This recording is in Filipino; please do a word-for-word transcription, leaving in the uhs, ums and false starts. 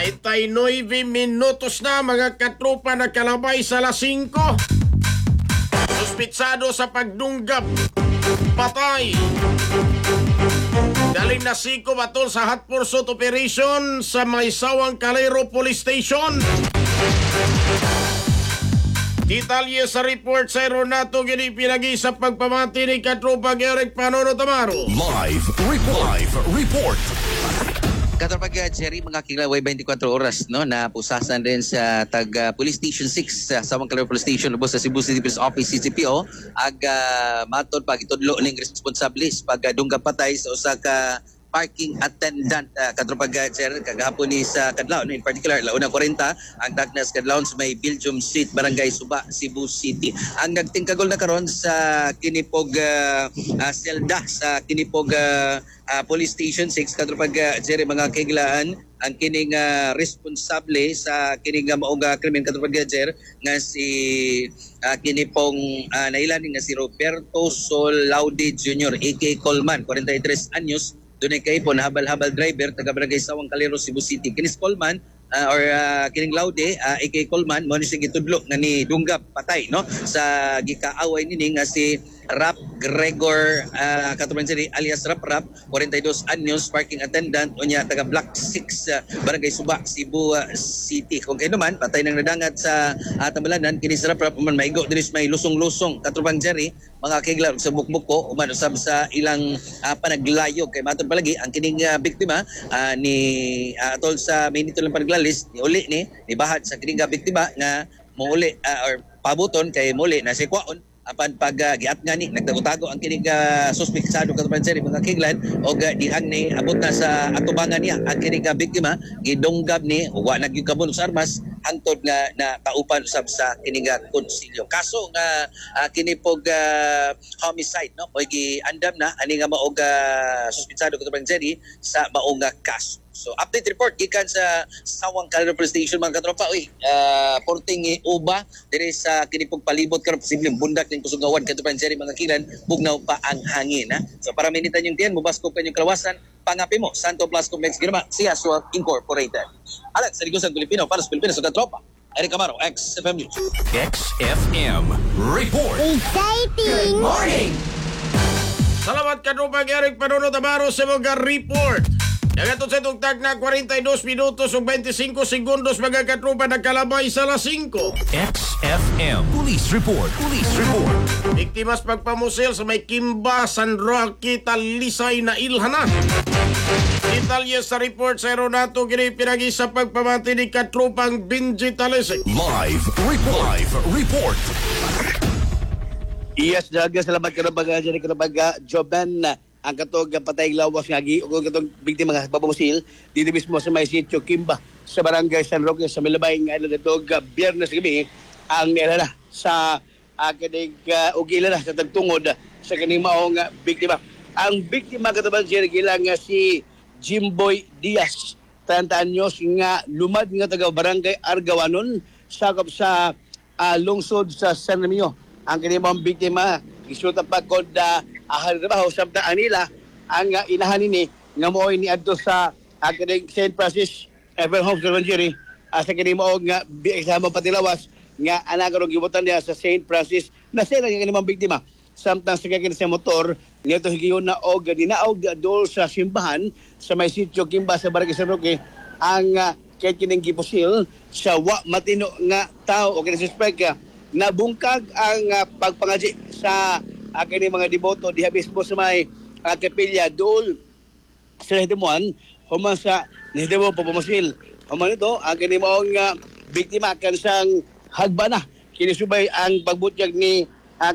treinta y nueve minutos na mga katropa na kalabay sa alas singko. Suspitsado sa pagdunggap, patay. Galing na siko batol sa hot pursuit operation sa Maysawang Calero Police Station. Detalye sa report sa Renato gini pinagi sa pagpamati ni katropa Eric Panono Tamaro. Live report. Live report. Katropag Jerry, mga kilaway twenty-four oras no na pusasan din sa tag uh, Police Station six sa Sawang Calero Police Station ubos sa Cebu City Police Office C C P O ag uh, matod pag itudlo ning responsables pag uh, dungga patay sa usa ka parking attendant uh, katropag Jerry kagahapon ni sa Kadlaw no, in particular launa forty ang Dagnas Kadlaw sa may Belgium Street Barangay Suba Cebu City. Ang nagtingkagol na karon sa kinipog uh, uh, selda sa kinipog uh, Uh, Police Station six katropag uh, Jerry mga kiglaan ang kining uh, responsable sa kining uh, maong uh, krimen katropag Jerry nga si uh, kinipong uh, nailani nga si Roberto Sol Laude Junior aka Coleman forty-three anyos dunay kay po habal-habal driver taga Barangay Sawang Calero Cebu City. Kinis Coleman uh, or uh, kining Laude uh, aka Coleman mo ni sige tudlo nga ni dunggap patay no sa gikaaway nini nga si Rap Gregor uh, katulad sini alias Rap Rap forty-two anyos parking attendant unya taga Block six uh, Barangay Suba Cebu uh, City. Kung kayo naman patay nang nadangat sa uh, Tambalanan kini si Rap Rap man maigo dinis may lusong-lusong katubang Jerry mga kiglar sa bukbuko uman usab sa ilang uh, panaglayog kay matod palagi ang kining uh, biktima uh, ni uh, atol sa minito lang panaglalis ni uli ni ni bahat sa kining uh, biktima nga mouli uh, or pabuton kay muli na si kwaon apan pag uh, giat nga ni nagtago-tago ang kining uh, suspek sa katulad Jerry mga kiglan o uh, dihang ni abot na sa atubangan niya ang kining uh, biktima gidonggab ni wa nagyukabon sa armas hangtod nga na kaupan usab sa kining uh, konsilyo. Kaso nga uh, kinipog uh, homicide no moy giandam na ani nga maog uh, suspetsado katulad Jerry sa maong uh, kaso. So update report gikan sa Sawang Calero Police Station mga katropa uy uh, porting uba diri sa kinipog palibot karon posibleng bundak ning kusugawan katulad Jerry mga kilan bugnaw pa ang hangin ha. So para minitan yung tiyan mubaskop kanyong kalawasan pangapi mo Santo Plus Complex Ginama Sia Swag Incorporated. Alex sa Ligusan Pilipino para sa Pilipinas sa katropa Eric Amaro X F M News. X F M report. Exciting! Good morning. Salamat katropa Eric Panono Tamaro sa mga report. Nagatot sa tugtag na forty-two minutos o twenty-five segundos mga katropa nagkalabay sa alas singko. X F M police report. Police report. Biktimas pagpamusil sa may Kimba, San Roque, Talisay na Ilhana. Detalye sa report sa Renato gini pinagi sa pagpamati ni katropang Benji Talese. Live report. Live report. Yes, daga salamat ka na baga dyan ka na baga Joban ang katog patay lawas nga gi ug katong biktima nga papamusil dito mismo sa may sitio Kimba sa Barangay San Roque sa Milabay nga katog Biyernes gabi ang nilala sa akadig uh, ug ilala sa tagtungod sa kaning maong uh, biktima. Ang biktima katubang Jerry gilang nga si Jimboy Diaz thirty anyos nga lumad nga taga Barangay Argawanon sakop sa uh, lungsod sa San Remio. Ang kanimang biktima gisuta pa kod uh, ahal trabaho sabta anila ang uh, inahan ni nga moy ni adto sa akadig Saint Francis Ever Home Surgery uh, sa kanimo nga eksama patilawas nga anak ro gibutan niya sa Saint Francis na sila nga kanimang biktima samtang sa kakin sa motor nito higiyon na og dinaog adol sa simbahan sa may sitio Kimba sa Barangay San Roque ang uh, kay kining gipusil sa wa matino nga tao o kinang suspect uh, nabungkag ang uh, pagpangaji sa uh, kini mga deboto diha mismo sa may uh, kapilya dool sa Hidemuan human sa Hidemo papamusil. Human ito ang kini maong uh, biktima kansang hagbana kinisubay ang pagbutyag ni